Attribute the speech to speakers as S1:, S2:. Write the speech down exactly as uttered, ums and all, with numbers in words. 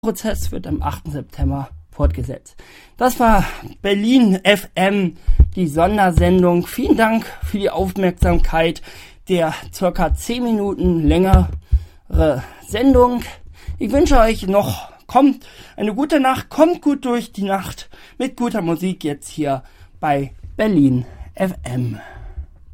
S1: Prozess wird am achten September fortgesetzt. Das war Berlin F M, die Sondersendung. Vielen Dank für die Aufmerksamkeit der circa zehn Minuten längere Sendung. Ich wünsche euch noch kommt eine gute Nacht, kommt gut durch die Nacht mit guter Musik jetzt hier bei Berlin F M.